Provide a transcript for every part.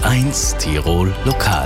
U1 Tirol Lokal.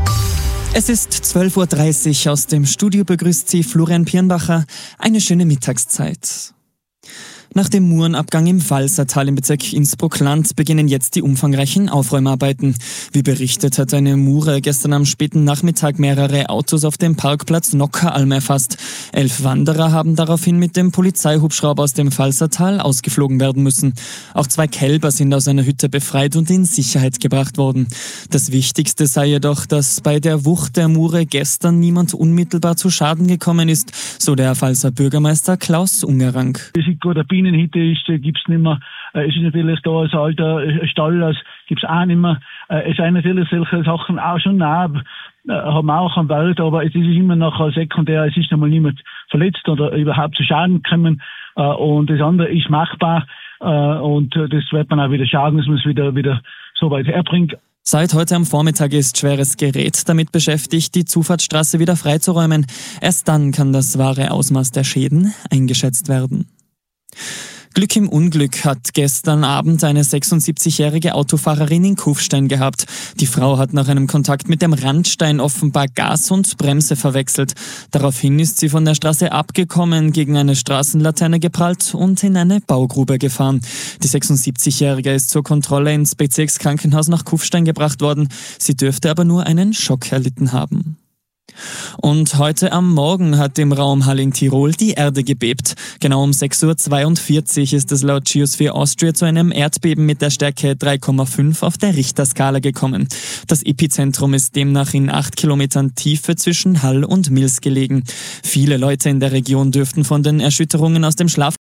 Es ist 12.30 Uhr. Aus dem Studio begrüßt Sie Florian Pirnbacher. Eine schöne Mittagszeit. Nach dem Murenabgang im Walsertal im Bezirk Innsbruck-Land beginnen jetzt die umfangreichen Aufräumarbeiten. Wie berichtet, hat eine Mure gestern am späten Nachmittag mehrere Autos auf dem Parkplatz Nockeralm erfasst. 11 Wanderer haben daraufhin mit dem Polizeihubschrauber aus dem Walsertal ausgeflogen werden müssen. Auch 2 Kälber sind aus einer Hütte befreit und in Sicherheit gebracht worden. Das Wichtigste sei jedoch, dass bei der Wucht der Mure gestern niemand unmittelbar zu Schaden gekommen ist, so der Pfalzer Bürgermeister Klaus Ungerank. Bienenhitte ist, gibt's nicht mehr. Es ist natürlich da ein alter Stall, das gibt's auch nicht mehr. Es sind natürlich solche Sachen auch schon nah, haben wir auch am Wald, aber es ist immer noch sekundär, es ist einmal niemand verletzt oder überhaupt zu Schaden gekommen. Und das andere ist machbar, und das wird man auch wieder schauen, dass man es wieder so weit herbringt. Seit heute am Vormittag ist schweres Gerät damit beschäftigt, die Zufahrtsstraße wieder freizuräumen. Erst dann kann das wahre Ausmaß der Schäden eingeschätzt werden. Glück im Unglück hat gestern Abend eine 76-jährige Autofahrerin in Kufstein gehabt. Die Frau hat nach einem Kontakt mit dem Randstein offenbar Gas und Bremse verwechselt. Daraufhin ist sie von der Straße abgekommen, gegen eine Straßenlaterne geprallt und in eine Baugrube gefahren. Die 76-jährige ist zur Kontrolle ins Bezirkskrankenhaus nach Kufstein gebracht worden. Sie dürfte aber nur einen Schock erlitten haben. Und heute am Morgen hat im Raum Hall in Tirol die Erde gebebt. Genau um 6.42 Uhr ist es laut Geosphere Austria zu einem Erdbeben mit der Stärke 3,5 auf der Richterskala gekommen. Das Epizentrum ist demnach in 8 Kilometern Tiefe zwischen Hall und Mils gelegen. Viele Leute in der Region dürften von den Erschütterungen aus dem Schlaf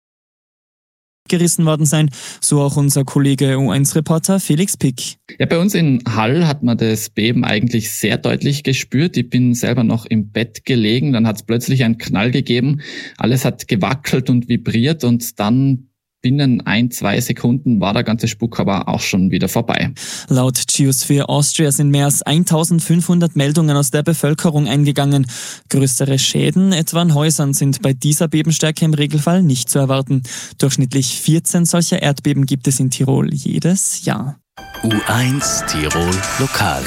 gerissen worden sein, so auch unser Kollege U1-Reporter Felix Pick. Ja, bei uns in Hall hat man das Beben eigentlich sehr deutlich gespürt. Ich bin selber noch im Bett gelegen, dann hat es plötzlich einen Knall gegeben. Alles hat gewackelt und vibriert und dann binnen 1-2 Sekunden war der ganze Spuk aber auch schon wieder vorbei. Laut Geosphere Austria sind mehr als 1500 Meldungen aus der Bevölkerung eingegangen. Größere Schäden, etwa an Häusern, sind bei dieser Bebenstärke im Regelfall nicht zu erwarten. Durchschnittlich 14 solcher Erdbeben gibt es in Tirol jedes Jahr. U1 Tirol Lokal.